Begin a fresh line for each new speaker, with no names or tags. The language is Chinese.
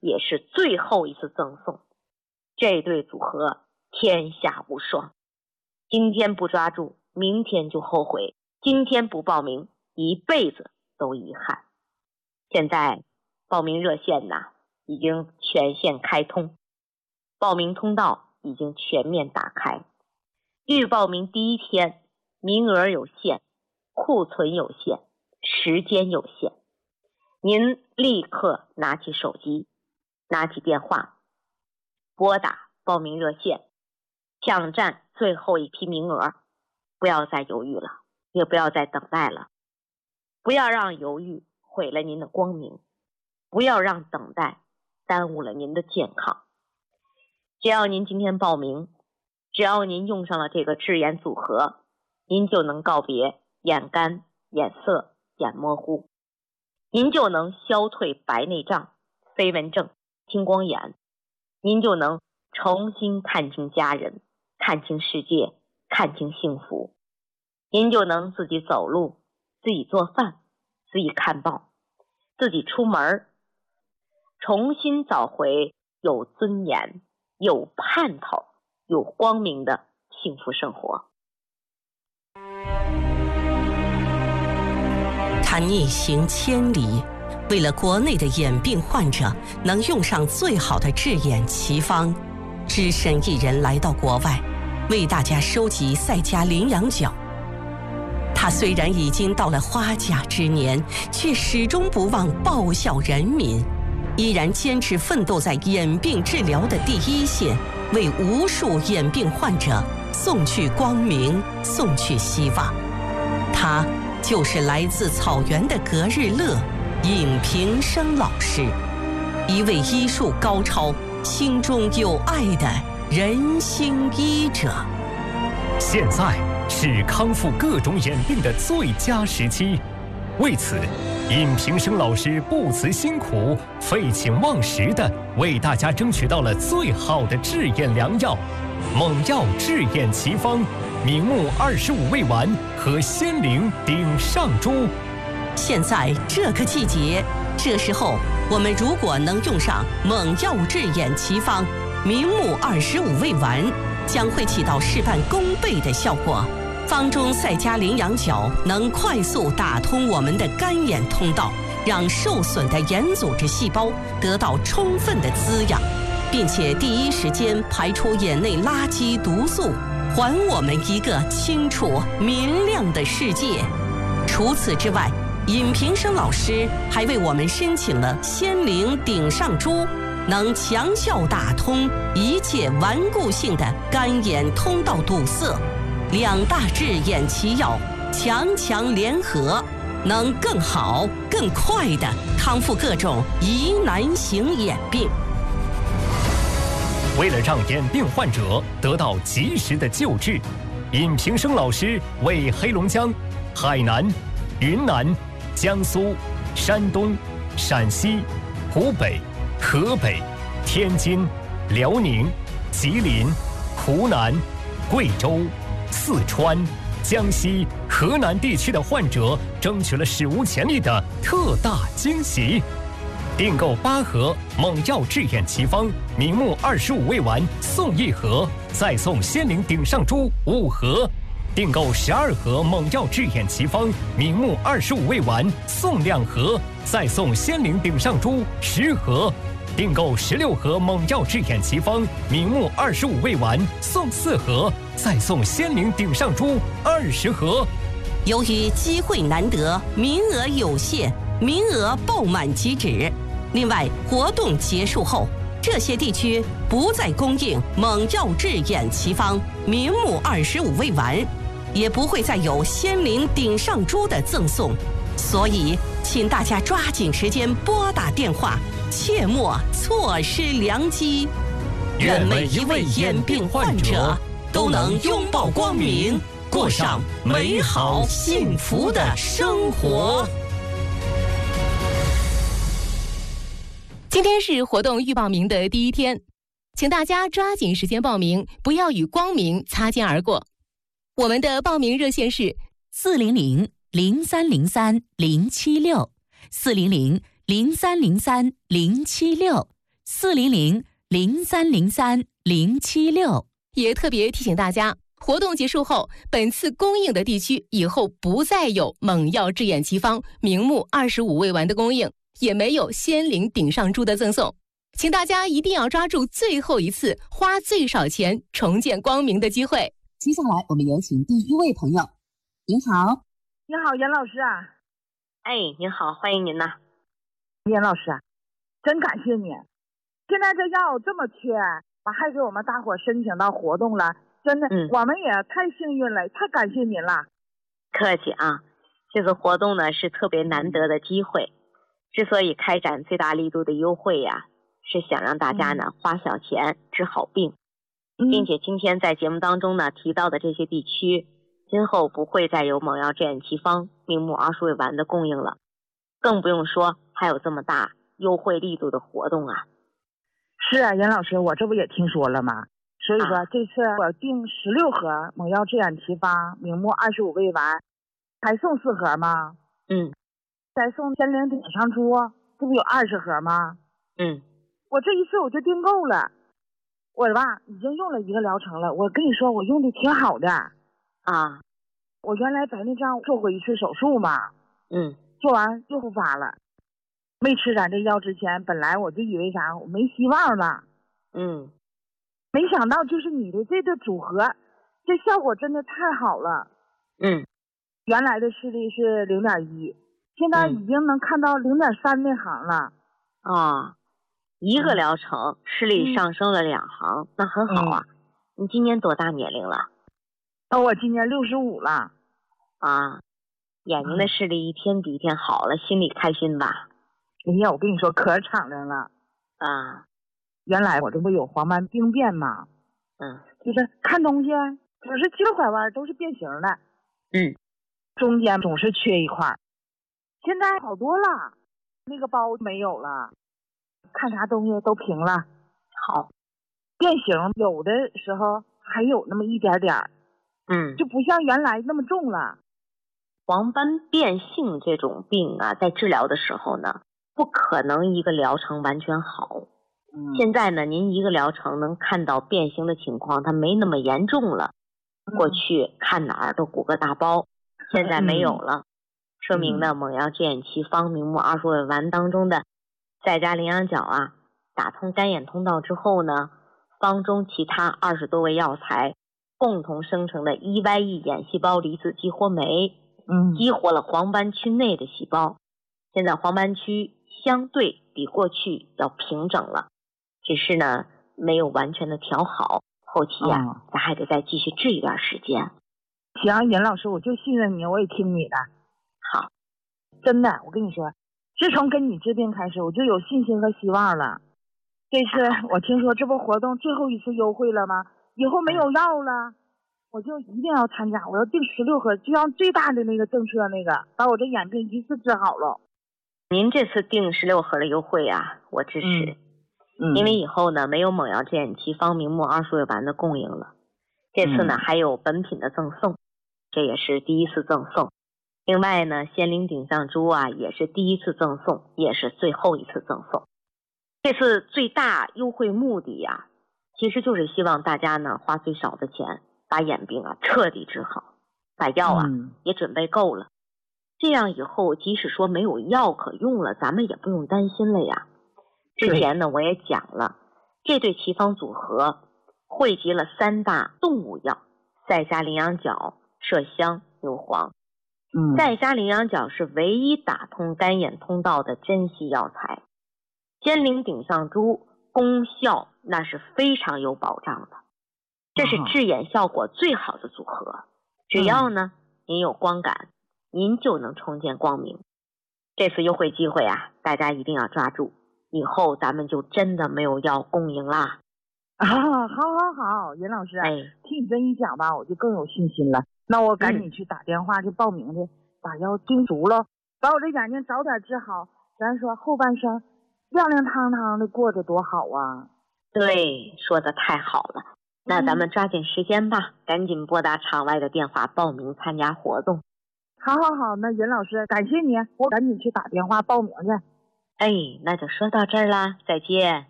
也是最后一次赠送。这对组合天下无双，今天不抓住，明天就后悔，今天不报名，一辈子都遗憾。现在报名热线已经全线开通，报名通道已经全面打开。预报名第一天，名额有限，库存有限，时间有限。您立刻拿起手机，拿起电话，拨打报名热线，抢占最后一批名额。不要再犹豫了，也不要再等待了。不要让犹豫毁了您的光明，不要让等待耽误了您的健康。只要您今天报名，只要您用上了这个智眼组合，您就能告别眼干、眼涩、眼模糊，您就能消退白内障、飞蚊症、青光眼，您就能重新看清家人，看清世界，看清幸福。您就能自己走路，自己做饭，自己看报，自己出门，重新找回有尊严、有盼头、有光明的幸福生活。
他逆行千里，为了国内的眼病患者能用上最好的智眼奇方，只身一人来到国外，为大家收集赛迦羚羊角。他虽然已经到了花甲之年，却始终不忘报效人民，依然坚持奋斗在眼病治疗的第一线，为无数眼病患者送去光明，送去希望。他就是来自草原的格日乐尹平生老师，一位医术高超、心中有爱的人心医者。
现在是康复各种眼病的最佳时期，为此，尹平生老师不辞辛苦、废寝忘食地为大家争取到了最好的治眼良药——猛药治眼奇方、明目25味丸和仙灵顶上珠。
现在这个季节，这时候我们如果能用上猛药治眼奇方、明目25味丸，将会起到事半功倍的效果。方中赛迦羚羊角能快速打通我们的干眼通道，让受损的眼组织细胞得到充分的滋养，并且第一时间排出眼内垃圾毒素，还我们一个清楚明亮的世界。除此之外，尹平生老师还为我们申请了仙灵顶上珠，能强效打通一切顽固性的干眼通道堵塞。两大治眼奇药强联合，能更好更快地康复各种疑难型眼病。
为了让眼病患者得到及时的救治，尹平生老师为黑龙江、海南、云南、江苏、山东、陕西、湖北、河北、天津、辽宁、吉林、湖南、贵州、四川、江西、河南地区的患者争取了史无前例的特大惊喜。订购8盒猛药治眼奇方、明目25味丸送1盒，再送仙灵顶上珠5盒。订购12盒猛药治眼奇方、明目25味丸送2盒，再送仙灵顶上珠10盒。订购16盒猛药治眼奇方、明目25味丸送4盒，再送仙灵顶上珠20盒。
由于机会难得，名额有限，名额爆满即止。另外，活动结束后，这些地区不再供应猛药治眼奇方、明目25味丸，也不会再有仙灵顶上珠的赠送。所以，请大家抓紧时间拨打电话，切莫错失良机。
愿每一位眼病患者都能拥抱光明，过上美好幸福的生活。
今天是活动预报名的第一天，请大家抓紧时间报名，不要与光明擦肩而过。我们的报名热线是
400-0303-076，400-0303-076，
400-0303-076。
也特别提醒大家，活动结束后，本次供应的地区以后不再有猛药智眼奇方明目25味丸的供应，也没有仙灵顶上珠的赠送。请大家一定要抓住最后一次花最少钱重见光明的机会。
接下来我们有请第一位朋友。您好。
你好，严老师啊。
哎，您好，欢迎您呐。
严老师啊，真感谢你，现在这药这么缺，还给我们大伙申请到活动了，真的，我们也太幸运了，太感谢您了。
客气啊，这次活动呢是特别难得的机会，之所以开展最大力度的优惠呀，是想让大家呢花小钱治好病，并且今天在节目当中呢提到的这些地区，今后不会再有猛药智眼奇方明目20味丸的供应了，更不用说还有这么大优惠力度的活动啊。
是啊，严老师，我这不也听说了吗？所以说这次我订16盒猛药智眼奇方明目25味丸，还送4盒吗？再送仙灵顶上珠，这不有20盒吗？我这一次我就订够了，我已经用了1个疗程了，我跟你说我用的挺好的啊。我原来白内障做过1次手术嘛，做完又复发了。没吃咱这药之前，本来我就以为啥我没希望了，没想到就是你的这个组合，这效果真的太好了。原来的视力是0.1，现在已经能看到0.3那行了。
1个疗程视力上升了2行，那很好啊。你今年多大年龄了？
我今年65了。
眼睛的视力一天比一天好了，心里开心吧？
哎呀，我跟你说可敞亮了原来我这不有黄斑病变吗？就是看东西总是急了拐弯，都是变形的。中间总是缺一块，现在好多了，那个包没有了，看啥东西都平了。好，变形有的时候还有那么一点点，就不像原来那么重了。
黄斑变性这种病啊，在治疗的时候呢，不可能1个疗程完全好。现在呢，您1个疗程能看到变形的情况，它没那么严重了。过去看哪儿都鼓个大包，现在没有了，说明呢，猛药智眼奇方明目20味丸当中的赛迦羚羊角啊，打通干眼通道之后呢，方中其他20多味药材共同生成的1Y眼细胞离子激活酶，激活了黄斑区内的细胞。现在黄斑区相对比过去要平整了，只是呢没有完全的调好，后期咱还得再继续治一段时间。
行，严老师，我就信任你，我也听你的。
好，
真的，我跟你说，自从跟你治病开始，我就有信心和希望了。这次我听说这不活动最后一次优惠了吗？以后没有药了，我就一定要参加，我要订16盒，就像最大的那个政策那个，把我这眼病一次治好了。
您这次订16盒的优惠啊，我支持。因为以后呢没有猛药智眼奇方明目20味丸的供应了，这次呢还有本品的赠送，这也是第一次赠送。另外呢，仙灵顶上珠啊也是第一次赠送，也是最后一次赠送。这次最大优惠目的啊，其实就是希望大家呢花最少的钱，把眼病啊彻底治好，把药啊也准备够了。这样以后即使说没有药可用了，咱们也不用担心了呀。之前呢我也讲了，这对奇方组合汇集了3大动物药，赛迦羚羊角、麝香、牛黄。赛迦羚羊角是唯一打通干眼通道的珍稀药材，仙灵顶上珠功效那是非常有保障的，这是治眼效果最好的组合。只要呢您有光感，您就能重见光明。这次优惠机会啊，大家一定要抓住，以后咱们就真的没有药供应啦。
好，严老师，听你这一讲吧，我就更有信心了。那我赶紧去打电话去报名去，把药订足了，把我这眼睛早点治好，咱说后半生亮亮堂堂的过着多好啊。
对，说的太好了。那咱们抓紧时间吧，赶紧拨打场外的电话报名参加活动。
好，那严老师感谢你，我赶紧去打电话报名去。
那就说到这儿啦，再见。